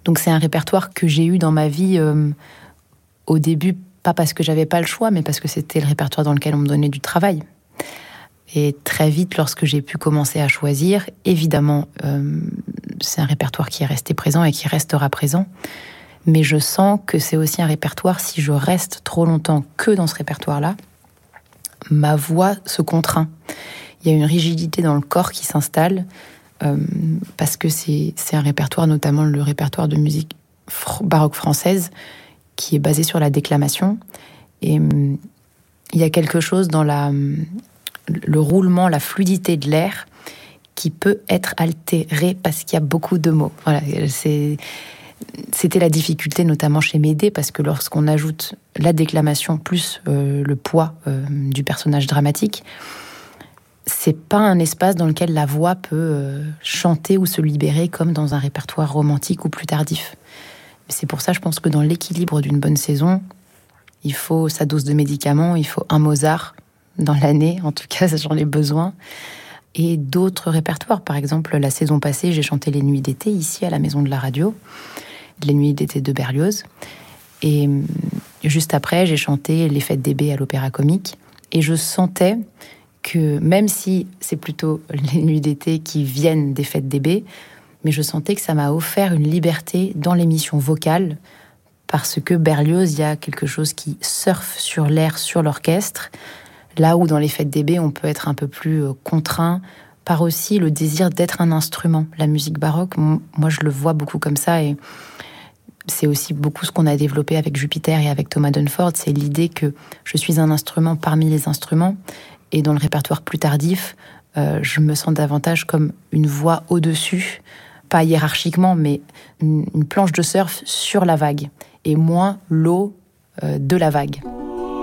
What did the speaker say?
Donc c'est un répertoire que j'ai eu dans ma vie au début, pas parce que j'avais pas le choix, mais parce que c'était le répertoire dans lequel on me donnait du travail. Et très vite, lorsque j'ai pu commencer à choisir, évidemment, c'est un répertoire qui est resté présent et qui restera présent. Mais je sens que c'est aussi un répertoire, si je reste trop longtemps que dans ce répertoire-là, ma voix se contraint. Il y a une rigidité dans le corps qui s'installe, parce que c'est un répertoire, notamment le répertoire de musique baroque française, qui est basé sur la déclamation. Et il y a quelque chose dans le roulement, la fluidité de l'air qui peut être altéré parce qu'il y a beaucoup de mots. Voilà, c'était la difficulté notamment chez Médée, parce que lorsqu'on ajoute la déclamation plus le poids du personnage dramatique, c'est pas un espace dans lequel la voix peut chanter ou se libérer comme dans un répertoire romantique ou plus tardif. C'est pour ça, je pense que dans l'équilibre d'une bonne saison, il faut sa dose de médicaments, il faut un Mozart dans l'année, en tout cas, j'en ai besoin. Et d'autres répertoires. Par exemple, la saison passée, j'ai chanté les Nuits d'été, ici, à la Maison de la Radio. Les Nuits d'été de Berlioz. Et juste après, j'ai chanté les Fêtes des Baies à l'Opéra Comique. Et je sentais que, même si c'est plutôt les Nuits d'été qui viennent des Fêtes des Baies, mais je sentais que ça m'a offert une liberté dans l'émission vocale, parce que Berlioz, il y a quelque chose qui surfe sur l'air, sur l'orchestre, là où dans les Fêtes des Baies, on peut être un peu plus contraint par aussi le désir d'être un instrument. La musique baroque, moi je le vois beaucoup comme ça, et c'est aussi beaucoup ce qu'on a développé avec Jupiter et avec Thomas Dunford, c'est l'idée que je suis un instrument parmi les instruments, et dans le répertoire plus tardif, je me sens davantage comme une voix au-dessus, pas hiérarchiquement, mais une planche de surf sur la vague, et moins l'eau de la vague.